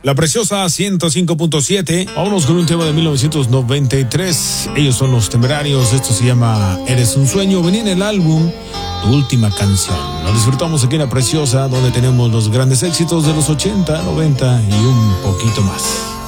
La Preciosa 105.7. Vámonos con un tema de 1993. Ellos son Los Temerarios. Esto se llama Eres un Sueño. Venía en el álbum Tu Última Canción. Nos disfrutamos aquí en La Preciosa, donde tenemos los grandes éxitos de los 80, 90 y un poquito más.